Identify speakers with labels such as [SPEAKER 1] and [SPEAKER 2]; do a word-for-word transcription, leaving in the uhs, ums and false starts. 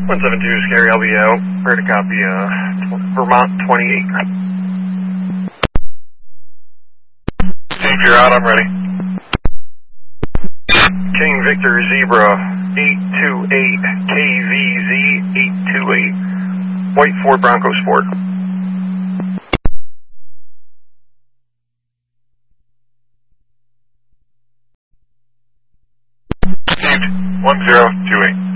[SPEAKER 1] one seven two, Scary, I'll be out. Ready to copy, uh, Vermont twenty-eight. Steve, you're out, I'm ready. King Victor Zebra, eight two eight, K V Z eight two eight, White Ford Bronco Sport. Steve, one zero two eight.